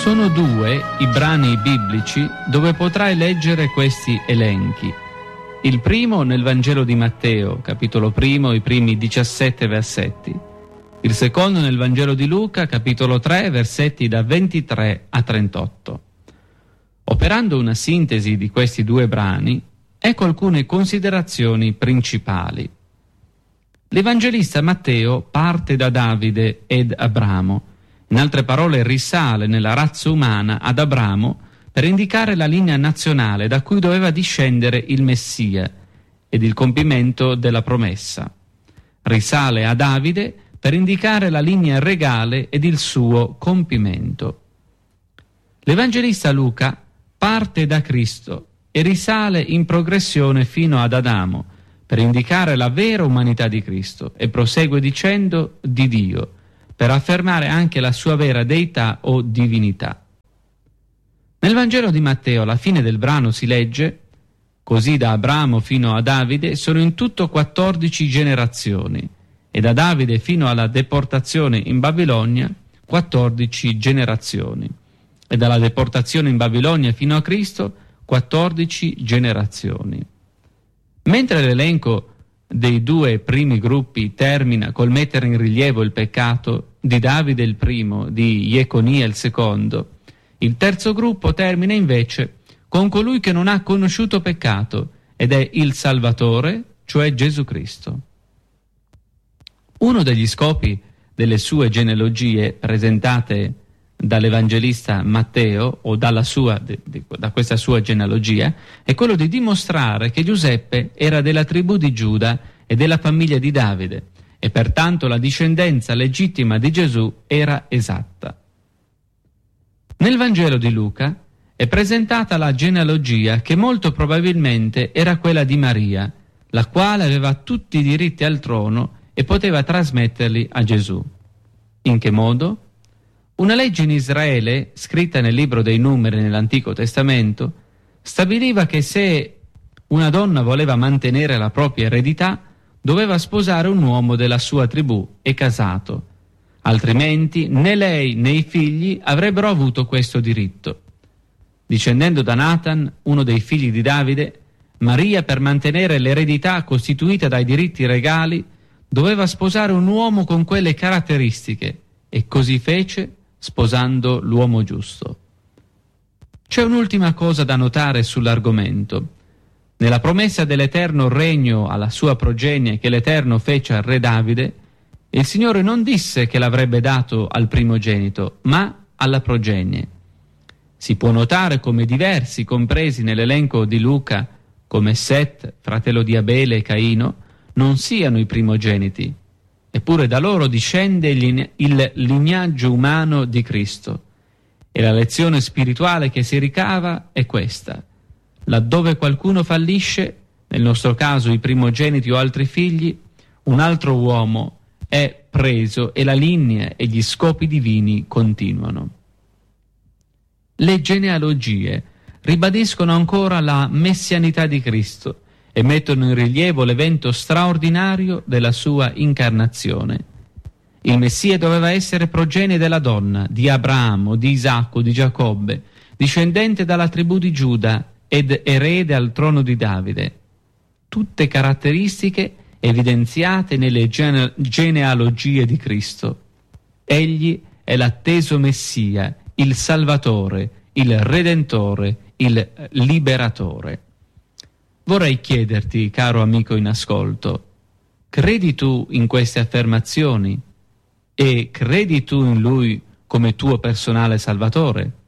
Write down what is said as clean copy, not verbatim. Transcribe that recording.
Sono due i brani biblici dove potrai leggere questi elenchi. Il primo nel Vangelo di Matteo, capitolo 1, i primi 17 versetti. Il secondo nel Vangelo di Luca, capitolo 3, versetti da 23 a 38. Operando una sintesi di questi due brani, ecco alcune considerazioni principali. L'Evangelista Matteo parte da Davide ed Abramo. In altre parole, risale nella razza umana ad Abramo per indicare la linea nazionale da cui doveva discendere il Messia ed il compimento della promessa. Risale a Davide per indicare la linea regale ed il suo compimento. L'Evangelista Luca parte da Cristo e risale in progressione fino ad Adamo per indicare la vera umanità di Cristo e prosegue dicendo di Dio, per affermare anche la sua vera deità o divinità. Nel Vangelo di Matteo, alla fine del brano si legge: così da Abramo fino a Davide sono in tutto 14 generazioni, e da Davide fino alla deportazione in Babilonia 14 generazioni, e dalla deportazione in Babilonia fino a Cristo 14 generazioni. Mentre l'elenco dei due primi gruppi termina col mettere in rilievo il peccato di Davide il primo, di Jeconia il secondo, il terzo gruppo termina invece con colui che non ha conosciuto peccato ed è il Salvatore, cioè Gesù Cristo. Uno degli scopi delle sue genealogie presentate dall'Evangelista Matteo o da questa sua genealogia è quello di dimostrare che Giuseppe era della tribù di Giuda e della famiglia di Davide e pertanto la discendenza legittima di Gesù era esatta. Nel Vangelo di Luca è presentata la genealogia che molto probabilmente era quella di Maria, la quale aveva tutti i diritti al trono e poteva trasmetterli a Gesù. In che modo? Una legge in Israele, scritta nel libro dei Numeri nell'Antico Testamento, stabiliva che se una donna voleva mantenere la propria eredità, doveva sposare un uomo della sua tribù e casato, altrimenti né lei né i figli avrebbero avuto questo diritto. Discendendo da Natan, uno dei figli di Davide, Maria, per mantenere l'eredità costituita dai diritti regali, doveva sposare un uomo con quelle caratteristiche, e così fece, sposando l'uomo giusto. C'è un'ultima cosa da notare sull'argomento. Nella promessa dell'eterno regno alla sua progenie che l'Eterno fece al re Davide, il Signore non disse che l'avrebbe dato al primogenito, ma alla progenie. Si può notare come diversi, compresi nell'elenco di Luca, come Set, fratello di Abele e Caino, non siano i primogeniti. Eppure da loro discende il lignaggio umano di Cristo. E la lezione spirituale che si ricava è questa: laddove qualcuno fallisce, nel nostro caso i primogeniti o altri figli, un altro uomo è preso e la linea e gli scopi divini continuano. Le genealogie ribadiscono ancora la messianità di Cristo e mettono in rilievo l'evento straordinario della sua incarnazione. Il Messia doveva essere progenie della donna, di Abramo, di Isacco, di Giacobbe, discendente dalla tribù di Giuda ed erede al trono di Davide. Tutte caratteristiche evidenziate nelle genealogie di Cristo. Egli è l'atteso Messia, il Salvatore, il Redentore, il Liberatore. Vorrei chiederti, caro amico in ascolto, credi tu in queste affermazioni e credi tu in Lui come tuo personale Salvatore?